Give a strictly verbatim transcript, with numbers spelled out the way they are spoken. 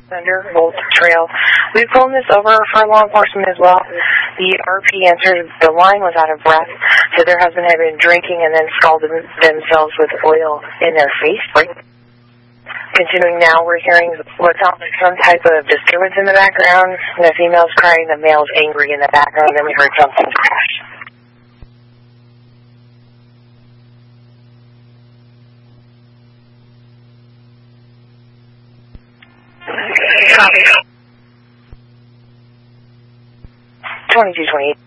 Thunder Volt Trail. We've pulled this over for law enforcement as well. The R P answered the line was out of breath, so their husband had been drinking and then scalded themselves with oil in their face. Right? Continuing now, we're hearing what sounds like some type of disturbance in the background. The female's crying, the male's angry in the background, then we heard something crash. Copy. twenty-two twenty-eight.